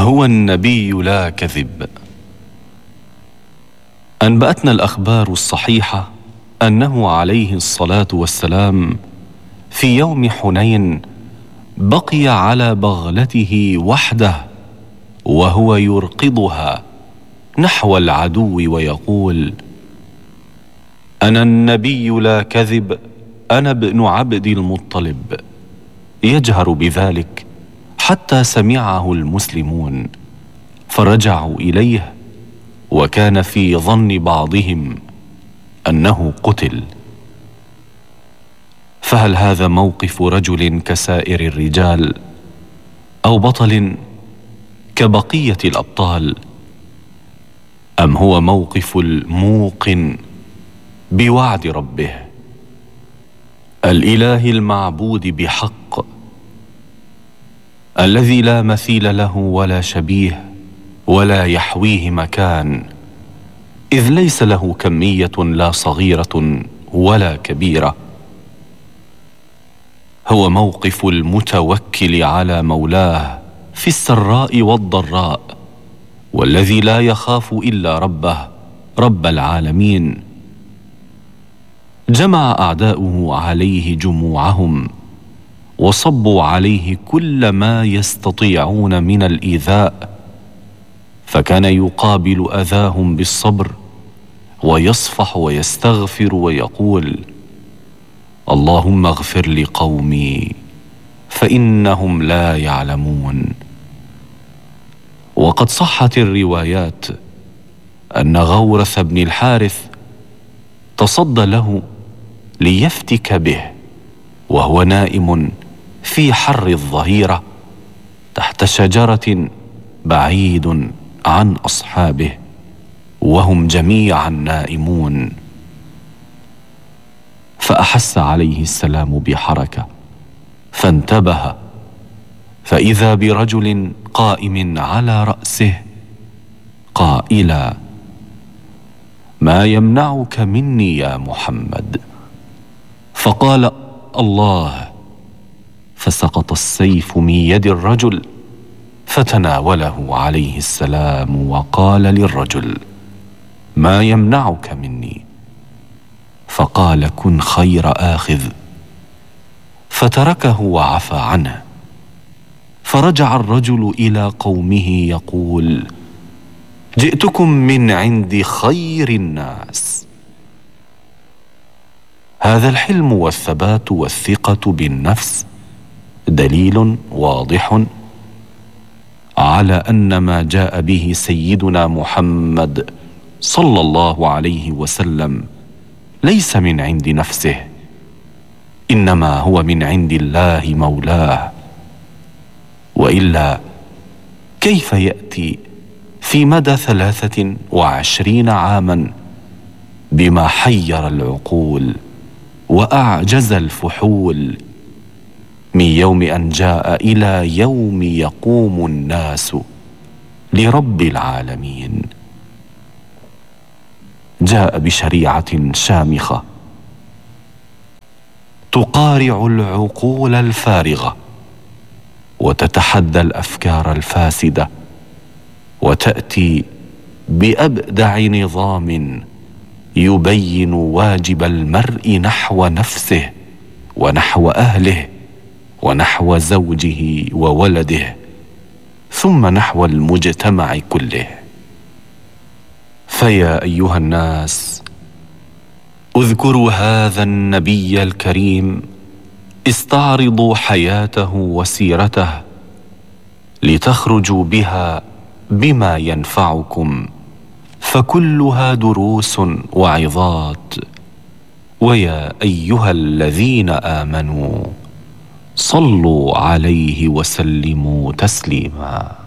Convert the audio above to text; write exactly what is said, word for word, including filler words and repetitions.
هو النبي لا كذب. أنبأتنا الأخبار الصحيحة أنه عليه الصلاة والسلام في يوم حنين بقي على بغلته وحده وهو يرقضها نحو العدو ويقول: أنا النبي لا كذب، أنا ابن عبد المطلب، يجهر بذلك حتى سمعه المسلمون فرجعوا إليه، وكان في ظن بعضهم أنه قتل. فهل هذا موقف رجل كسائر الرجال أو بطل كبقية الأبطال، أم هو موقف الموقن بوعد ربه الإله المعبود بحق الذي لا مثيل له ولا شبيه ولا يحويه مكان، إذ ليس له كمية لا صغيرة ولا كبيرة؟ هو موقف المتوكل على مولاه في السراء والضراء، والذي لا يخاف إلا ربه رب العالمين. جمع أعداؤه عليه جموعهم وصبوا عليه كل ما يستطيعون من الإيذاء، فكان يقابل أذاهم بالصبر ويصفح ويستغفر ويقول: اللهم اغفر لقومي فإنهم لا يعلمون. وقد صحت الروايات أن غورث بن الحارث تصدى له ليفتك به وهو نائم في حر الظهيرة تحت شجرة بعيد عن أصحابه وهم جميعا نائمون، فأحس عليه السلام بحركة فانتبه، فإذا برجل قائم على رأسه قائلا: ما يمنعك مني يا محمد؟ فقال: الله. فسقط السيف من يد الرجل فتناوله عليه السلام وقال للرجل: ما يمنعك مني؟ فقال: كن خير آخذ، فتركه وعفى عنه. فرجع الرجل إلى قومه يقول: جئتكم من عند خير الناس. هذا الحلم والثبات والثقة بالنفس دليل واضح على أن ما جاء به سيدنا محمد صلى الله عليه وسلم ليس من عند نفسه، إنما هو من عند الله مولاه. وإلا كيف يأتي في مدى ثلاثة وعشرين عاما بما حير العقول وأعجز الفحول من يوم أن جاء إلى يوم يقوم الناس لرب العالمين؟ جاء بشريعة شامخة تقارع العقول الفارغة وتتحدى الأفكار الفاسدة، وتأتي بأبدع نظام يبين واجب المرء نحو نفسه ونحو أهله ونحو زوجه وولده ثم نحو المجتمع كله. فيا أيها الناس، اذكروا هذا النبي الكريم، استعرضوا حياته وسيرته لتخرجوا بها بما ينفعكم، فكلها دروس وعظات. ويا أيها الذين آمنوا صلوا عليه وسلموا تسليما.